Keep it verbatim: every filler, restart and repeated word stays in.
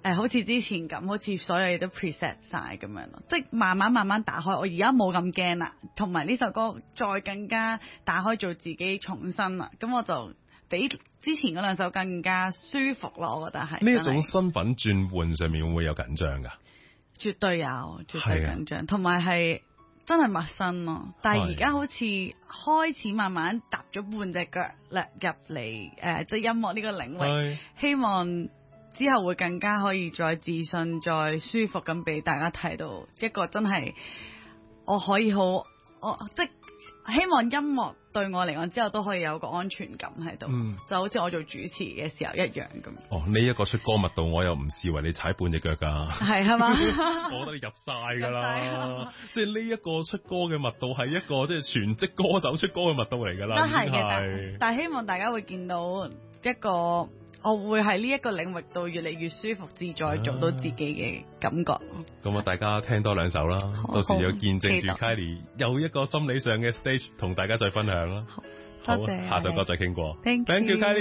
呃、好似之前咁，好似所有嘢都 preset 晒咁樣咯，即係慢慢慢慢打開。我而家冇咁驚啦，同埋呢首歌再更加打開做自己重新啦，咁我就比之前嗰兩首更加舒服咯，我覺得係。 呢一種身份轉換上面會唔會有緊張㗎？ 絕對有，絕對緊張，同埋係真係陌生咯。但係而家好似開始慢慢踏咗半隻腳入嚟，誒，即係音樂呢個領域，希望之後會更加可以再自信、再舒服咁俾大家睇到一個真係我可以好，我即係希望音樂對我嚟講之後都可以有個安全感喺度，嗯、就好似我做主持嘅時候一樣咁。 哦，呢、這、一個出歌密度我又唔視為你踩半隻腳㗎，係係嘛？我覺得你入晒㗎啦，即係呢一個出歌嘅密度係一個即係、就是、全職歌手出歌嘅密度嚟㗎啦， 都係嘅。但係希望大家會見到一個。我會喺呢一個領域度越嚟越舒服自在，做到自己嘅感覺。 咁啊，大家聽多兩首啦，到時有見證住 Kylie 有一個心理上嘅 stage 同大家再分享啦。 好，多謝。 好，下首歌再傾過。 Thank you， Thank you Kylie。